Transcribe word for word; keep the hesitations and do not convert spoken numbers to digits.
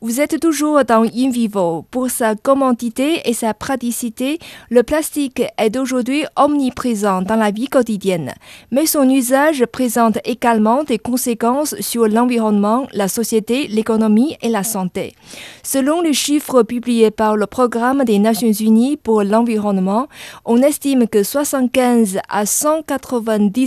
Vous êtes toujours dans In Vivo. Pour sa commodité et sa praticité, le plastique est aujourd'hui omniprésent dans la vie quotidienne. Mais son usage présente également des conséquences sur l'environnement, la société, l'économie et la santé. Selon les chiffres publiés par le Programme des Nations Unies pour l'environnement, on estime que soixante-quinze à cent quatre-vingt-dix